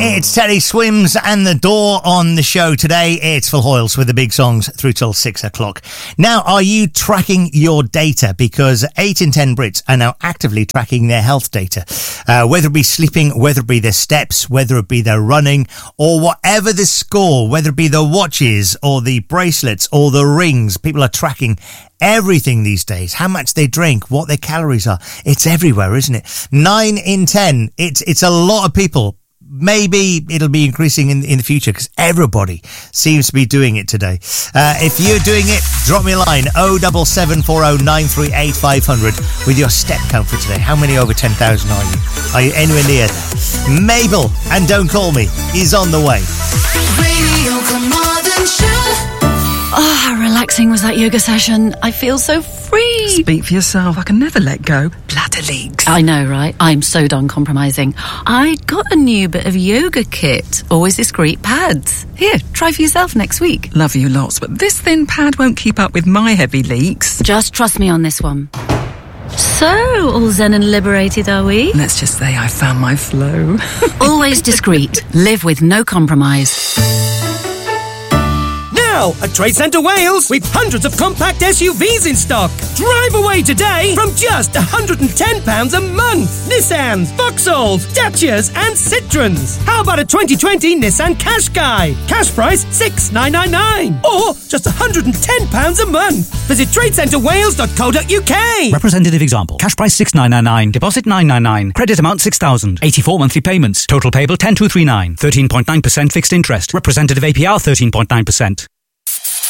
It's Teddy Swims and The Door on the show today. It's Phil Hoyles with the big songs through till 6 o'clock. Now, are you tracking your data? Because 8 in 10 Brits are now actively tracking their health data. Whether it be sleeping, whether it be their steps, whether it be their running, or whatever the score, whether it be the watches or the bracelets or the rings, people are tracking everything these days. How much they drink, what their calories are. It's everywhere, isn't it? 9 in 10. It's a lot of people. Maybe it'll be increasing in the future because everybody seems to be doing it today. If you're doing it, drop me a line 07740 938 500 with your step count for today. How many over 10,000 are you? Are you anywhere near there? Mabel and Don't Call Me is on the way. Radio Carmarthen Show. Oh, how relaxing was that yoga session. I feel so free. Speak for yourself. I can never let go. Bladder leaks. I know, right? I'm so done compromising. I got a new bit of yoga kit. Always discreet pads. Here, try for yourself next week. Love you lots, but this thin pad won't keep up with my heavy leaks. Just trust me on this one. So, all zen and liberated, are we? Let's just say I found my flow. Always discreet. Live with no compromise. Now, at Trade Centre Wales, we've hundreds of compact SUVs in stock. Drive away today from just £110 a month. Nissans, Vauxhalls, Dacias and Citroens. How about a 2020 Nissan Qashqai? Cash price $6,999. Or just £110 a month. Visit tradecentrewales.co.uk. Representative example. Cash price $6,999. Deposit $999. Credit amount $6,000. 84 monthly payments. Total payable $10,239. 13.9% fixed interest. Representative APR 13.9%.